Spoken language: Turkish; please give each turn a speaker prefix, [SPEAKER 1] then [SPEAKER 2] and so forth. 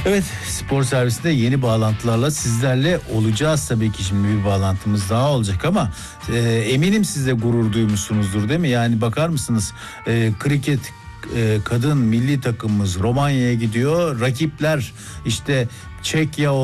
[SPEAKER 1] Evet, spor servisinde yeni bağlantılarla sizlerle olacağız tabii ki. Şimdi bir bağlantımız daha olacak ama eminim siz de gurur duymuşsunuzdur, değil mi? Yani bakar mısınız, kriket kadın milli takımımız Romanya'ya gidiyor. Rakipler işte Çekya